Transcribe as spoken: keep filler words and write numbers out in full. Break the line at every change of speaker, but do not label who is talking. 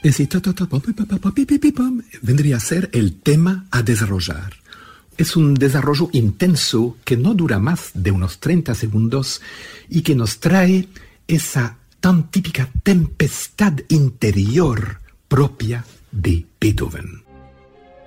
Ese ta, ta, ta, pam, pam, pam, pam, pi, pi, pam, vendría a ser el tema a desarrollar. Es un desarrollo intenso que no dura más de unos treinta segundos y que nos trae esa tan típica tempestad interior propia de Beethoven.